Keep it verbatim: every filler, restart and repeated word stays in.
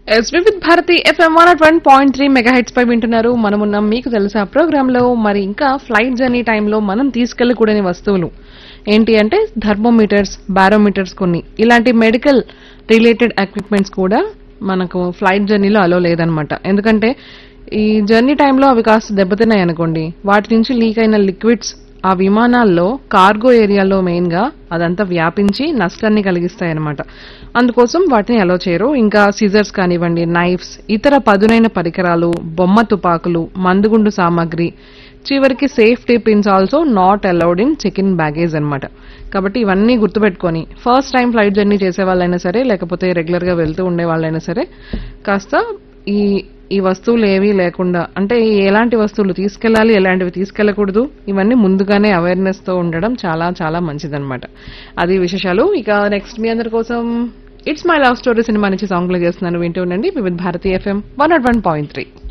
Yes with Bharati FM one not one point three mega heads పై వింటున్నారు. మనమున్నాం మీకు తెలుసా ప్రోగ్రామ్ లో. మరి ఇంకా ఫ్లైట్ జర్నీ టైంలో మనం తీసుకెళ్లకూడని వస్తువులు ఏంటి అంటే థర్మోమీటర్స్, బారోమీటర్స్, కొన్ని ఇలాంటి మెడికల్ రిలేటెడ్ ఎక్విప్మెంట్స్ కూడా మనకు ఫ్లైట్ జర్నీలో అలో లేదనమాట. ఎందుకంటే ఈ జర్నీ టైంలో అవి కాస్త దెబ్బతిన్నాయి అనుకోండి, వాటి నుంచి లీక్ అయిన లిక్విడ్స్ ఆ విమానాల్లో కార్గో ఏరియాలో మెయిన్ గా అదంతా వ్యాపించి నష్టాన్ని కలిగిస్తాయి అనమాట. అందుకోసం వాటిని అలో చేయరు. ఇంకా సిజర్స్ కానివ్వండి, నైఫ్స్, ఇతర పదునైన పరికరాలు, బొమ్మ తుపాకులు, మందుగుండు సామాగ్రి, చివరికి safety pins also not allowed in check in baggage అనమాట. కాబట్టి ఇవన్నీ గుర్తుపెట్టుకొని ఫస్ట్ టైం ఫ్లైట్ జర్నీ చేసే వాళ్ళైనా సరే, లేకపోతే రెగ్యులర్ గా వెళ్తూ ఉండే వాళ్ళైనా సరే కాస్త ఈ ఈ వస్తువులు ఏవీ లేకుండా, అంటే ఎలాంటి వస్తువులు తీసుకెళ్లాలి, ఎలాంటివి తీసుకెళ్లకూడదు, ఇవన్నీ ముందుగానే అవేర్నెస్ తో ఉండడం చాలా చాలా మంచిదన్నమాట. అది విశేషాలు. ఇక నెక్స్ట్ మీ అందరి కోసం it's my love story cinema నుంచి సాంగ్ ప్లే చేస్తున్నాను, వింటూ ఉండండి with Bharati FM one not one point three.